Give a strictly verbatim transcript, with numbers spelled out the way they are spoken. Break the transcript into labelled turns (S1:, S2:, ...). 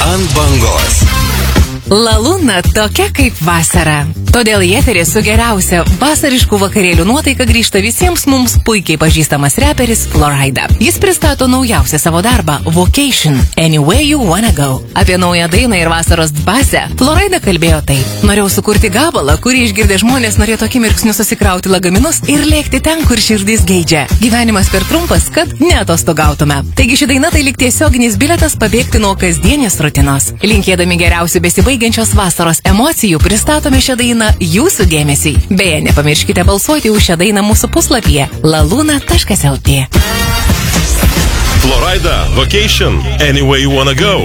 S1: Ant bangos.
S2: La Luna tokia kaip vasara. Todėl į eterį su geriausia vasariškų vakarėlių nuotaika grįžta visiems mums puikiai pažįstamas reperis Florida. Jis pristato naujausią savo darbą Vocation, Anywhere You Wanna Go. Apie naują dainą ir vasaros dvasią Florida kalbėjo taip. Norėjau sukurti gabalą, kurį išgirdę žmonės norėtų akimirksniu susikrauti lagaminus ir lėkti ten, kur širdis geidžia. Gyvenimas per trumpas, kad neatostogautume. Taigi ši daina tai lyg tiesioginis bilietas pabėgti nuo kasdienės rutinos. Linkėdami geriausių besibaigiančios vasaros emocijų pristatome šią dainą jūsų dėmesiai. Beje, nepamirškite balsuoti už šią dainą mūsų puslapyje laluna taškas lt.
S1: Florida, Vocation, Anywhere You Wanna Go.